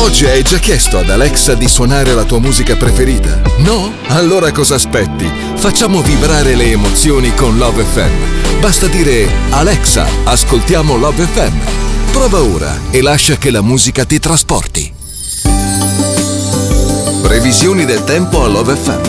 Oggi hai già chiesto ad Alexa di suonare la tua musica preferita? No? Allora cosa aspetti? Facciamo vibrare le emozioni con Love FM. Basta dire: Alexa, ascoltiamo Love FM. Prova ora e lascia che la musica ti trasporti. Previsioni del tempo a Love FM.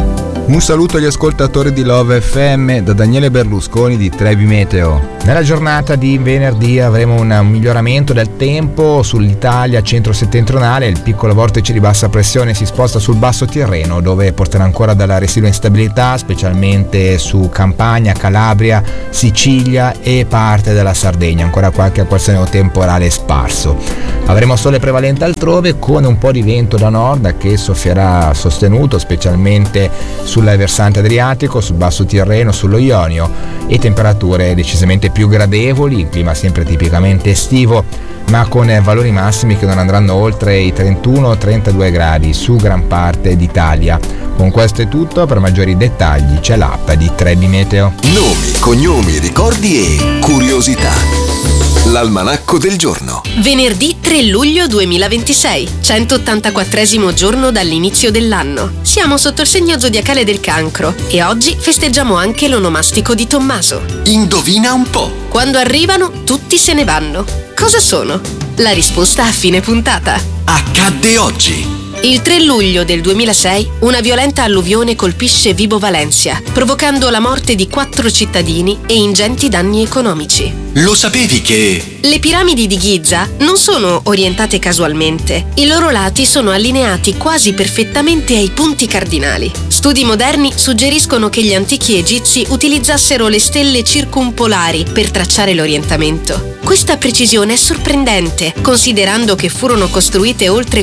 Un saluto agli ascoltatori di Love FM da Daniele Berlusconi di Trebi Meteo. Nella giornata di venerdì avremo un miglioramento del tempo sull'Italia centro-settentrionale. Il piccolo vortice di bassa pressione si sposta sul basso Tirreno, dove porterà ancora dalla residua instabilità, specialmente su Campania, Calabria, Sicilia e parte della Sardegna. Ancora qualche acquazzone temporale sparso. Avremo sole prevalente altrove con un po' di vento da nord che soffierà sostenuto, specialmente sul versante adriatico, sul basso Tirreno, sullo Ionio, e temperature decisamente più gradevoli, il clima sempre tipicamente estivo, ma con valori massimi che non andranno oltre i 31-32 gradi su gran parte d'Italia. Con questo è tutto, per maggiori dettagli c'è l'app di Trebi Meteo. Nomi, cognomi, ricordi e curiosità. L'almanacco del giorno. Venerdì 3 luglio 2026, 184esimo giorno dall'inizio dell'anno. Siamo sotto il segno zodiacale del Cancro e oggi festeggiamo anche l'onomastico di Tommaso. Indovina un po'. Quando arrivano, tutti se ne vanno. Cosa sono? La risposta a fine puntata. Accadde oggi. Il 3 luglio del 2006 una violenta alluvione colpisce Vibo Valentia, provocando la morte di 4 cittadini e ingenti danni economici. Lo sapevi che... Le piramidi di Giza non sono orientate casualmente. I loro lati sono allineati quasi perfettamente ai punti cardinali. Studi moderni suggeriscono che gli antichi egizi utilizzassero le stelle circumpolari per tracciare l'orientamento. Questa precisione è sorprendente, considerando che furono costruite oltre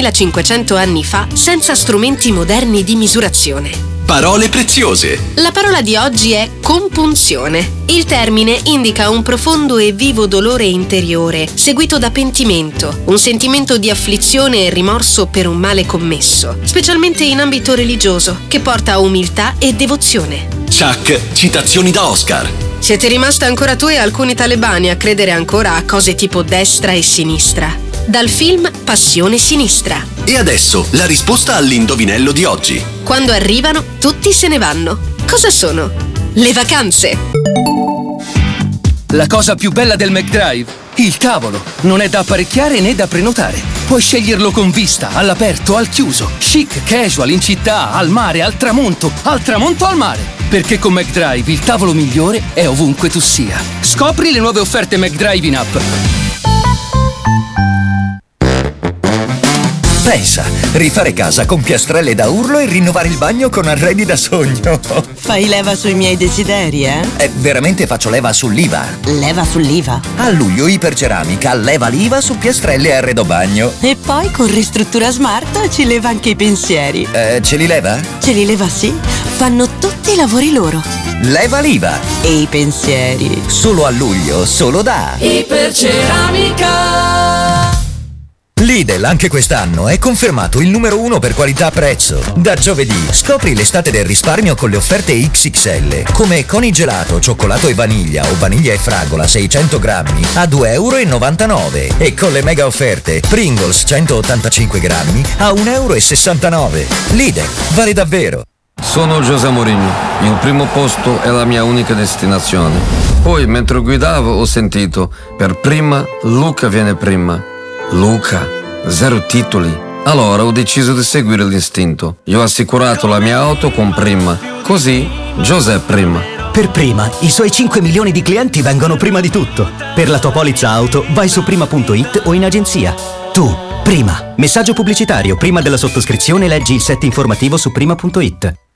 4500 anni fa senza strumenti moderni di misurazione. Parole preziose. La parola di oggi è compunzione. Il termine indica un profondo e vivo dolore interiore, seguito da pentimento, un sentimento di afflizione e rimorso per un male commesso, specialmente in ambito religioso, che porta a umiltà e devozione. Chuck, citazioni da Oscar. Siete rimasti ancora tu e alcuni talebani a credere ancora a cose tipo destra e sinistra. Dal film Passione Sinistra. E adesso la risposta all'indovinello di oggi. Quando arrivano, tutti se ne vanno. Cosa sono? Le vacanze. La cosa più bella del McDrive? Il tavolo. Non è da apparecchiare né da prenotare. Puoi sceglierlo con vista, all'aperto, al chiuso. Chic, casual, in città, al mare, al tramonto al mare. Perché con McDrive il tavolo migliore è ovunque tu sia. Scopri le nuove offerte McDrive in app. Pensa, rifare casa con piastrelle da urlo e rinnovare il bagno con arredi da sogno. Fai leva sui miei desideri, eh? Veramente faccio leva sull'IVA. Leva sull'IVA? A luglio Iperceramica leva l'IVA su piastrelle e arredo bagno. E poi con Ristruttura Smart ci leva anche i pensieri. Ce li leva? Ce li leva, sì. Fanno tutti i lavori loro. Leva l'IVA. E i pensieri. Solo a luglio, solo da Iperceramica. Lidl anche quest'anno è confermato il numero 1 per qualità-prezzo. Da giovedì scopri l'estate del risparmio con le offerte XXL, come Conigelato, cioccolato e vaniglia o vaniglia e fragola 600 grammi a €2,99 e con le mega offerte Pringles 185 grammi a €1,69. Lidl, vale davvero. Sono José Mourinho, il primo posto è la mia unica destinazione. Poi mentre guidavo ho sentito, per prima Luca viene prima. Luca, 0 titoli. Allora ho deciso di seguire l'istinto. Io ho assicurato la mia auto con Prima. Così, José prima. Per Prima, i suoi 5 milioni di clienti vengono prima di tutto. Per la tua polizza auto, vai su prima.it o in agenzia. Tu, Prima. Messaggio pubblicitario. Prima della sottoscrizione leggi il set informativo su prima.it.